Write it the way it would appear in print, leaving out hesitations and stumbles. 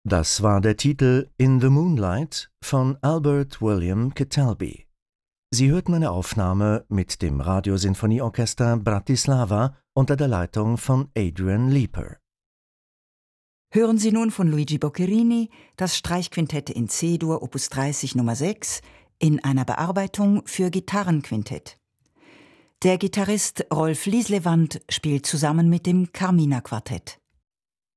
Das war der Titel In the Moonlight von Albert William Catalby. Sie hörten eine Aufnahme mit dem Radiosinfonieorchester Bratislava unter der Leitung von Adrian Leeper. Hören Sie nun von Luigi Boccherini das Streichquintett in C-Dur Opus 30 Nummer 6 in einer Bearbeitung für Gitarrenquintett. Der Gitarrist Rolf Lieslewand spielt zusammen mit dem Carmina Quartett.